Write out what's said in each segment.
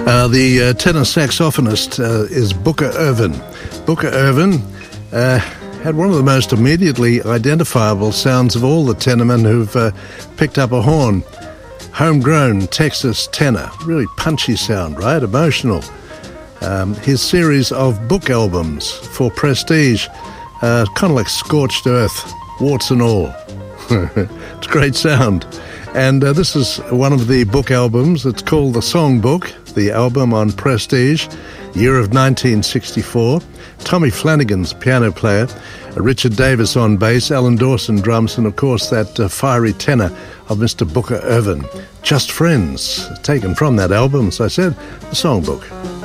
The tenor saxophonist is Booker Ervin. Booker Ervin had one of the most immediately identifiable sounds of all the tenormen who've picked up a horn. Homegrown Texas tenor, really punchy sound, right? Emotional. His series of book albums for Prestige, kind of like Scorched Earth, warts and all. It's a great sound. And this is one of the book albums. It's called The Songbook, the album on Prestige, year of 1964. Tommy Flanagan's piano player, Richard Davis on bass, Alan Dawson drums, and of course that fiery tenor of Mr. Booker Ervin. Just Friends, taken from that album, as I said, The Songbook.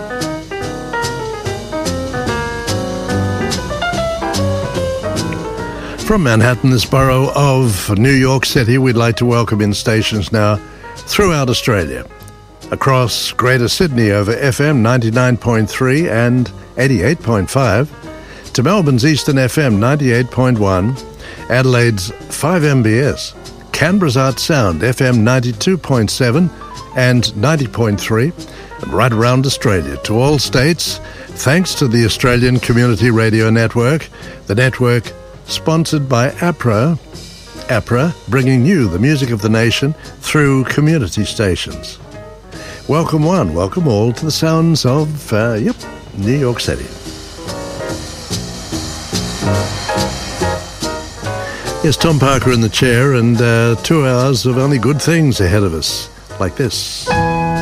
From Manhattan, this borough of New York City, we'd like to welcome in stations now throughout Australia. Across Greater Sydney over FM 99.3 and 88.5, to Melbourne's Eastern FM 98.1, Adelaide's 5MBS, Canberra's Art Sound FM 92.7 and 90.3, and right around Australia to all states, thanks to the Australian Community Radio Network, the network sponsored by APRA, bringing you the music of the nation through community stations. Welcome one, welcome all to the sounds of, New York City. Yes, Tom Parker in the chair, and 2 hours of only good things ahead of us, like this.